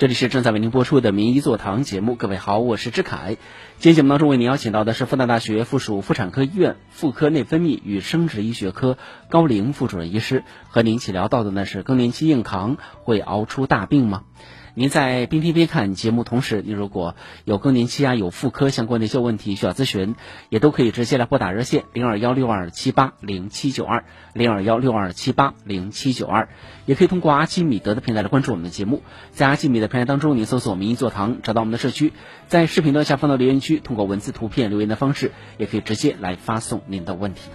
这里是正在为您播出的名医座堂节目，各位好，我是志凯。今天节目当中为您邀请到的是复旦大学附属妇产科医院妇科内分泌与生殖医学科高龄副主任医师，和您一起聊到的呢是更年期硬扛会熬出大病吗？您在边听边看节目同时，您如果有更年期有妇科相关的一些问题需要咨询，也都可以直接来拨打热线0216278072，0216278072，也可以通过阿基米德的平台来关注我们的节目。在阿基米德平台当中，您搜索名医座堂，找到我们的社区，在视频的下方的留言区，通过文字图片留言的方式，也可以直接来发送您的问题。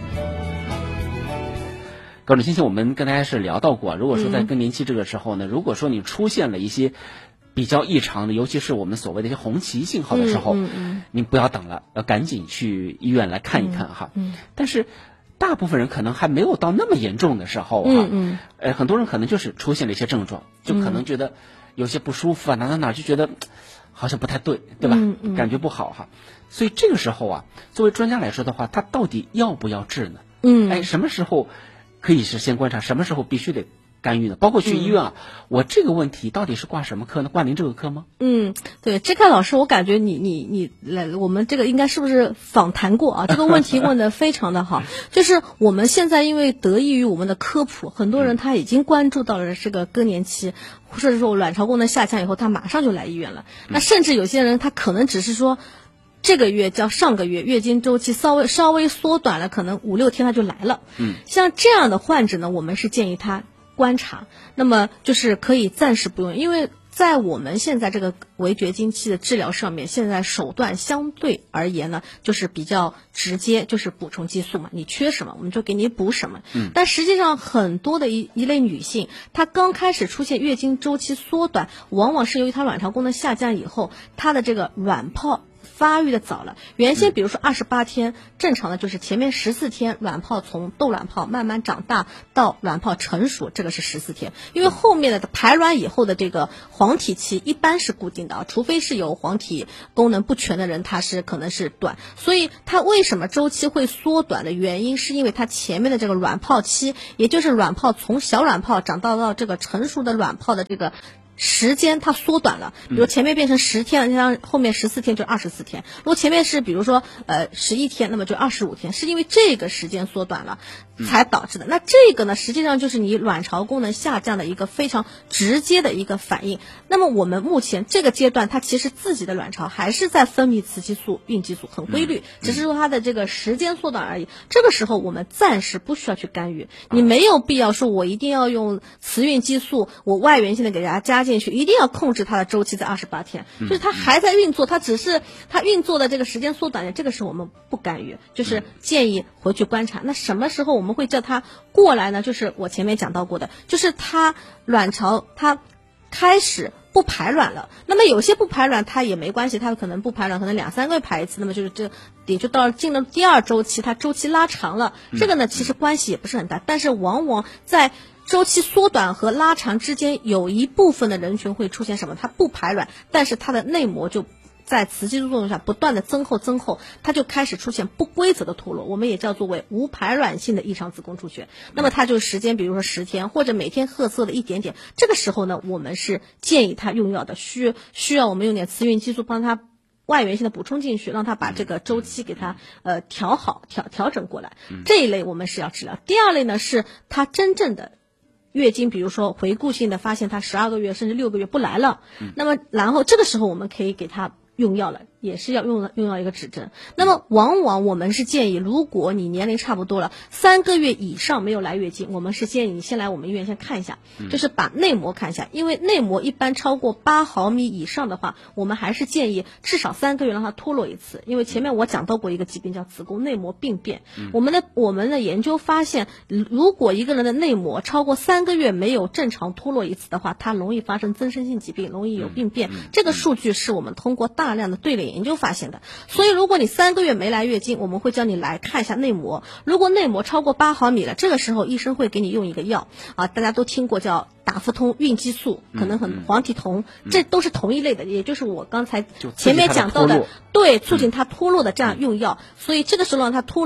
高主先生，我们跟大家是聊到过，如果说在更年期这个时候呢，如果说你出现了一些比较异常的，尤其是我们所谓的一些红旗信号的时候，您不要等了，要赶紧去医院来看一看哈。但是大部分人可能还没有到那么严重的时候哈，很多人可能就是出现了一些症状，就可能觉得有些不舒服哪就觉得好像不太对，对吧？感觉不好哈。所以这个时候作为专家来说的话，他到底要不要治呢？什么时候可以是先观察，什么时候必须得干预呢？包括去医院我这个问题到底是挂什么科呢？挂您这个科吗？ 对，志凯老师，我感觉你来，我们这个应该是不是访谈过这个问题问得非常的好。就是我们现在因为得益于我们的科普，很多人他已经关注到了这个更年期，或者说卵巢功能下降以后，他马上就来医院了。那甚至有些人他可能只是说，这个月叫上个月月经周期稍微缩短了，可能5-6天他就来了。像这样的患者呢，我们是建议他观察，那么就是可以暂时不用，因为在我们现在这个围绝经期的治疗上面，现在手段相对而言呢，就是比较直接，就是补充激素嘛，你缺什么我们就给你补什么。但实际上很多的一类女性，她刚开始出现月经周期缩短，往往是由于她卵巢功能下降以后，她的这个卵泡发育的早了。原先比如说28天，正常的就是前面14天卵泡从窦卵泡慢慢长大到卵泡成熟，这个是14天。因为后面的排卵以后的这个黄体期一般是固定的除非是有黄体功能不全的人，它是可能是短。所以它为什么周期会缩短的原因，是因为它前面的这个卵泡期，也就是卵泡从小卵泡长到这个成熟的卵泡的这个时间它缩短了。比如前面变成10天了，像后面14天就24天。如果前面是比如说11天，那么就25天，是因为这个时间缩短了才导致的。那这个呢，实际上就是你卵巢功能下降的一个非常直接的一个反应。那么我们目前这个阶段，它其实自己的卵巢还是在分泌雌激素、孕激素，很规律，只是说它的这个时间缩短而已。这个时候我们暂时不需要去干预，你没有必要说我一定要用雌孕激素，我外源性的给大家加进去，一定要控制它的周期在28天，就是它还在运作，它只是它运作的这个时间缩短了，这个时候我们不干预，就是建议回去观察。那什么时候我们会叫它过来呢？就是我前面讲到过的，就是它卵巢它开始不排卵了。那么有些不排卵它也没关系，它可能不排卵可能2-3个月排一次，那么就是这也就到进了第2周期，它周期拉长了，这个呢其实关系也不是很大。但是往往在周期缩短和拉长之间，有一部分的人群会出现什么？它不排卵，但是它的内膜就在雌激素作用下不断的增厚，它就开始出现不规则的脱落，我们也叫做为无排卵性的异常子宫出血。那么它就时间比如说10天，或者每天褐色的一点点，这个时候呢，我们是建议它用药的，需要我们用点雌孕激素帮它外源性的补充进去，让它把这个周期给它调整过来。这一类我们是要治疗。第二类呢，是它真正的月经，比如说回顾性的发现它12个月甚至6个月不来了，那么然后这个时候我们可以给它用药了，也是要用到一个指针。那么往往我们是建议，如果你年龄差不多了3个月以上没有来月经，我们是建议你先来我们医院先看一下，就是把内膜看一下。因为内膜一般超过8毫米以上的话，我们还是建议至少3个月让它脱落一次。因为前面我讲到过一个疾病叫子宫内膜病变，我们的研究发现，如果一个人的内膜超过3个月没有正常脱落一次的话，它容易发生增生性疾病，容易有病变。这个数据是我们通过大量的对类研究发现的。所以如果你3个月没来月经，我们会叫你来看一下内膜。如果内膜超过8毫米了，这个时候医生会给你用一个药大家都听过叫打腹通孕激素，可能很黄体酮，这都是同一类的，也就是我刚才前面讲到的，对，促进它脱落的这样用药。所以这个时候让它脱落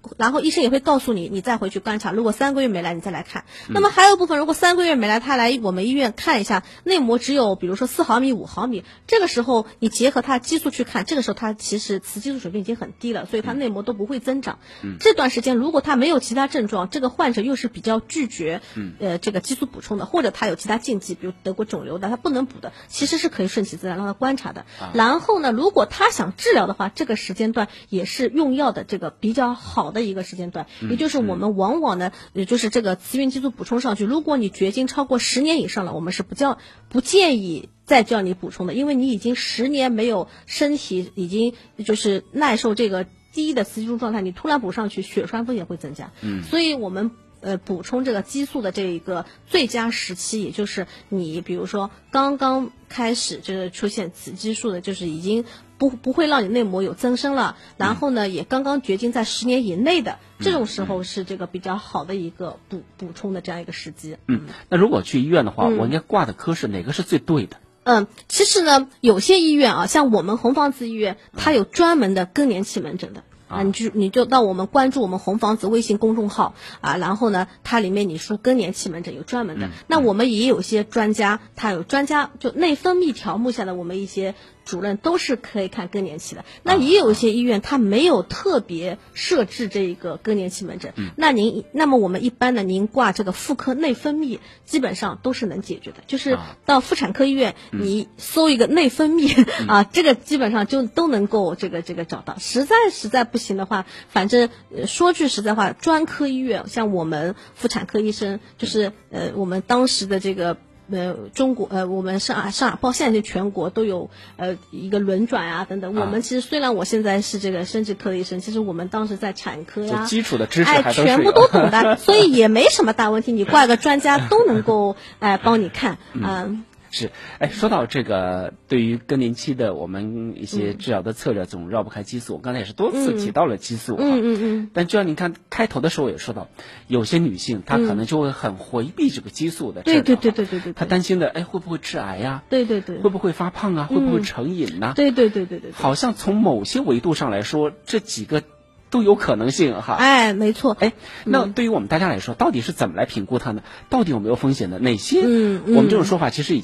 然后医生也会告诉你，你再回去观察，如果3个月没来，你再来看。那么还有部分，如果3个月没来，他来我们医院看一下，内膜只有比如说4毫米、5毫米，这个时候你结合他激素去看，这个时候他其实雌激素水平已经很低了，所以他内膜都不会增长。这段时间如果他没有其他症状，这个患者又是比较拒绝这个激素补充的，或者他有其他禁忌，比如得过肿瘤的，他不能补的，其实是可以顺其自然让他观察的。然后呢，如果他想治疗的话，这个时间段也是用药的这个比较好的一个时间段，也就是我们往往呢，也就是这个雌孕激素补充上去，如果你绝经超过10年以上了，我们是不建议再叫你补充的，因为你已经10年没有身体已经就是耐受这个低的雌激素状态，你突然补上去，血栓风险会增加。所以我们补充这个激素的这一个最佳时期，也就是你比如说刚刚开始就是出现雌激素的，就是已经不会让你内膜有增生了，然后呢也刚刚绝经在10年以内的，这种时候是这个比较好的一个补充的这样一个时机。 那如果去医院的话，我应该挂的科是哪个是最对的？ 其实呢，有些医院啊，像我们红房子医院，它有专门的更年期门诊的。你就到我们关注我们红房子微信公众号啊，然后呢，它里面你说更年期门诊有专门的，那我们也有些专家，他有专家就内分泌条目下的我们一些主任都是可以看更年期的。那也有一些医院它没有特别设置这个更年期门诊，那么我们一般呢，您挂这个妇科内分泌基本上都是能解决的，就是到妇产科医院你搜一个内分泌啊，这个基本上就都能够这个找到。实在不行的话，反正说句实在话，专科医院像我们妇产科医生，就是我们当时的这个中国我们上包括现在全国都有一个轮转啊等等。我们其实虽然我现在是这个生殖科的医生，其实我们当时在产科呀， 基础的知识还都是全部都懂的，所以也没什么大问题。你挂个专家都能够帮你看是，说到这个，对于更年期的我们一些治疗的策略，总绕不开激素。我刚才也是多次提到了激素但就像您看开头的时候也说到，有些女性她可能就会很回避这个激素的治疗， 对， 她担心的会不会致癌呀？ 对， 会不会发胖啊？会不会成瘾呐？ 对， 好像从某些维度上来说，这几个都有可能性哈。 没错。 那对于我们大家来说，到底是怎么来评估它呢？到底有没有风险的？哪些我们这种说法其实已经